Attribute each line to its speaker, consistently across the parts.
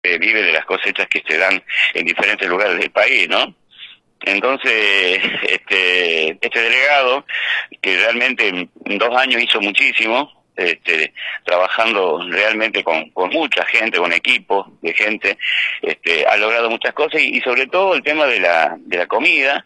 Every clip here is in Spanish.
Speaker 1: vive de las cosechas que se dan en diferentes lugares del país, ¿no? Entonces, este delegado, que realmente en 2 años hizo muchísimo, trabajando realmente con mucha gente, con equipos de gente, ha logrado muchas cosas y sobre todo el tema de la comida.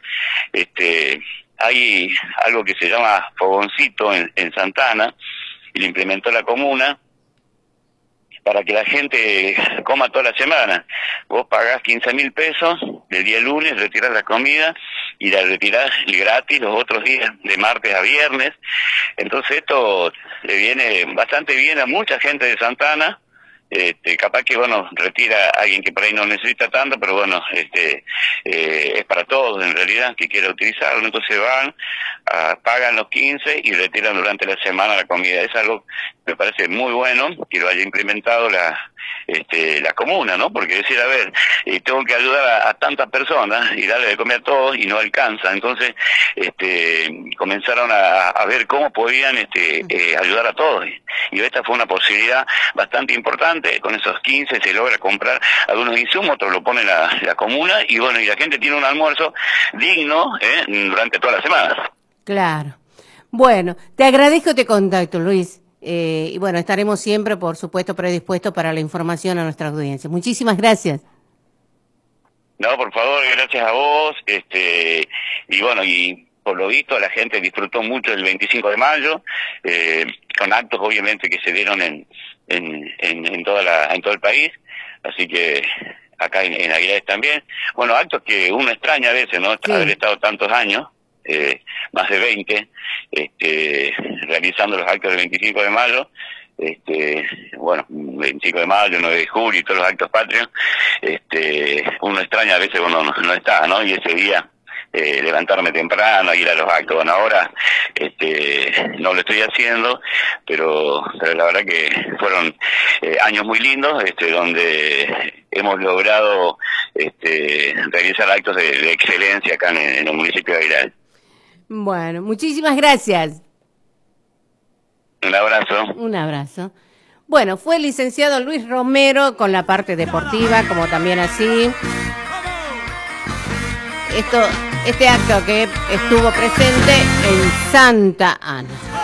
Speaker 1: Hay algo que se llama fogoncito en Santana, y lo implementó la comuna para que la gente coma toda la semana. Vos pagás 15.000 pesos, del día lunes retirás la comida y la retirás gratis los otros días, de martes a viernes. Entonces esto le viene bastante bien a mucha gente de Santana. Capaz que, bueno, retira a alguien que por ahí no necesita tanto, pero bueno, es para todos en realidad que quiera utilizarlo. Entonces van, pagan los 15 y retiran durante la semana la comida. Es algo que me parece muy bueno que lo haya implementado la comuna, ¿no? Porque decir, a ver, tengo que ayudar a tantas personas y darle de comer a todos y no alcanza. Entonces, comenzaron a ver cómo podían ayudar a todos. Y esta fue una posibilidad bastante importante. Con esos 15 se logra comprar algunos insumos, otros lo pone la comuna, y bueno, y la gente tiene un almuerzo digno durante toda la semana.
Speaker 2: Claro. Bueno, te agradezco este contacto, Luis. Y bueno, estaremos siempre, por supuesto, predispuestos para la información a nuestra audiencia. Muchísimas gracias.
Speaker 1: No, por favor, gracias a vos. Y bueno, y por lo visto la gente disfrutó mucho el 25 de mayo, con actos obviamente que se dieron en todo el país, así que acá en Aguilares también. Bueno, actos que uno extraña a veces, ¿no?
Speaker 2: Sí.
Speaker 1: Haber estado tantos años, más de 20, realizando los actos del 25 de mayo, bueno, 25 de mayo, 9 de julio y todos los actos patrios. Uno extraña a veces cuando no está, ¿no? Y ese día, levantarme temprano, ir a los actos. Bueno, ahora no lo estoy haciendo, pero la verdad que fueron años muy lindos, donde hemos logrado realizar actos de excelencia acá en el municipio de Aguilar.
Speaker 2: Bueno, muchísimas gracias.
Speaker 1: Un abrazo.
Speaker 2: Un abrazo. Bueno, fue el licenciado Luis Romero con la parte deportiva, como también así. Este acto que estuvo presente en Santa Ana.